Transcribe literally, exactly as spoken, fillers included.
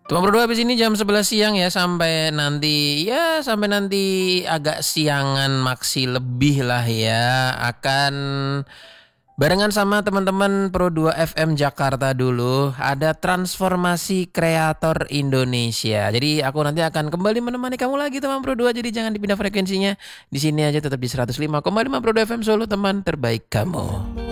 Cuma berdua habis ini jam sebelas siang ya sampai nanti ya sampai nanti agak siangan maksi lebih lah ya akan barengan sama teman-teman Pro dua F M Jakarta dulu ada transformasi kreator Indonesia. Jadi aku nanti akan kembali menemani kamu lagi teman Pro dua, jadi jangan dipindah frekuensinya. Di sini aja tetap di seratus lima koma lima Pro dua F M Solo, teman terbaik kamu.